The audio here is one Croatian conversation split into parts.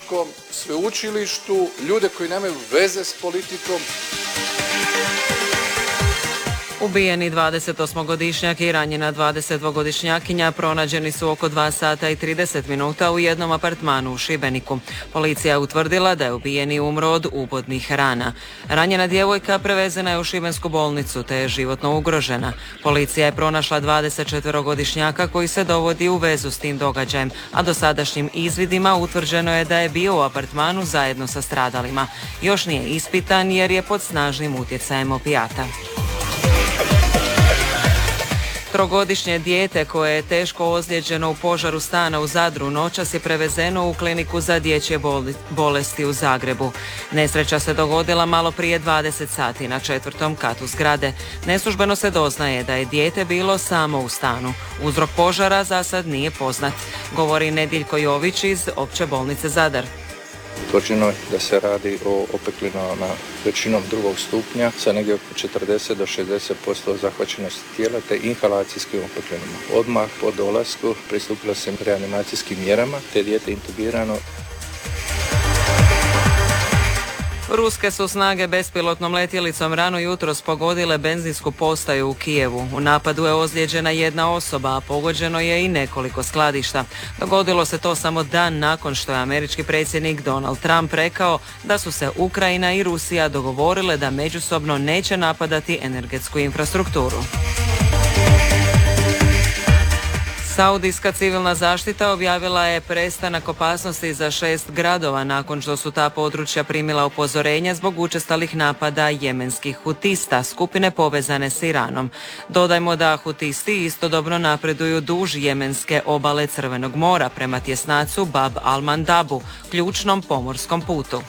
visokom sveučilištu, ljude koji nemaju veze s politikom. Ubijeni 28-godišnjak i ranjena 22-godišnjakinja pronađeni su oko 2 sata i 30 minuta u jednom apartmanu u Šibeniku. Policija je utvrdila da je ubijeni umro od ubodnih rana. Ranjena djevojka prevezena je u šibensku bolnicu te je životno ugrožena. Policija je pronašla 24-godišnjaka koji se dovodi u vezu s tim događajem, a dosadašnjim izvidima utvrđeno je da je bio u apartmanu zajedno sa stradalima. Još nije ispitan jer je pod snažnim utjecajem opijata. Trogodišnje dijete koje je teško ozlijeđeno u požaru stana u Zadru noćas je prevezeno u kliniku za dječje bolesti u Zagrebu. Nesreća se dogodila malo prije 20 sati na 4. katu zgrade. Neslužbeno se doznaje da je dijete bilo samo u stanu. Uzrok požara za sad nije poznat, govori Nediljko Jović iz Opće bolnice Zadar. Utvrđeno je da se radi o opeklinama većinom 2. stupnja sa negdje oko 40 do 60% zahvaćenosti tijela te inhalacijskim opeklinama. Odmah po dolasku pristupilo se reanimacijskim mjerama te dijete intubirano. Ruske su snage bespilotnom letjelicom rano jutros pogodile benzinsku postaju u Kijevu. U napadu je ozlijeđena jedna osoba, a pogođeno je i nekoliko skladišta. Dogodilo se to samo dan nakon što je američki predsjednik Donald Trump rekao da su se Ukrajina i Rusija dogovorile da međusobno neće napadati energetsku infrastrukturu. Saudijska civilna zaštita objavila je prestanak opasnosti za 6 gradova nakon što su ta područja primila upozorenja zbog učestalih napada jemenskih hutista, skupine povezane s Iranom. Dodajmo da hutisti istodobno napreduju duž jemenske obale Crvenog mora prema tjesnacu Bab al-Mandabu, ključnom pomorskom putu.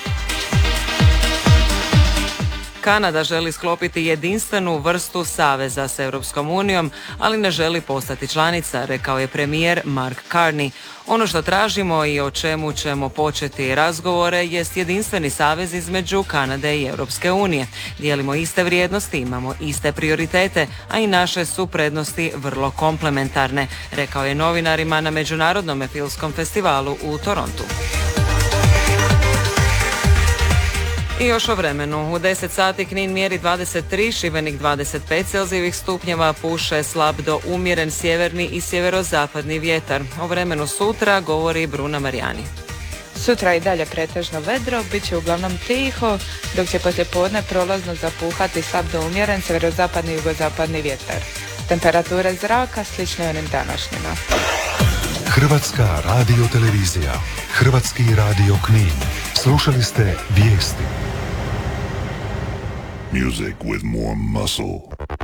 Kanada želi sklopiti jedinstvenu vrstu saveza s Europskom unijom, ali ne želi postati članica, rekao je premijer Mark Carney. Ono što tražimo i o čemu ćemo početi razgovore jest jedinstveni savez između Kanade i Europske unije. Dijelimo iste vrijednosti, imamo iste prioritete, a i naše su prednosti vrlo komplementarne, rekao je novinarima na Međunarodnom filmskom festivalu u Torontu. I još o vremenu. U 10 sati Knin mjeri 23, Šibenik 25 celzijevih stupnjeva, puše slab do umjeren sjeverni i sjeverozapadni vjetar. O vremenu sutra govori Bruna Marijani. Sutra i dalje pretežno vedro, bit će uglavnom tiho, dok će poslijepodne prolazno zapuhati slab do umjeren sjeverozapadni i jugozapadni vjetar. Temperature zraka slične onim današnjima. Hrvatska radiotelevizija, Hrvatski radio Knin. Slušali ste vijesti. Music with more muscle.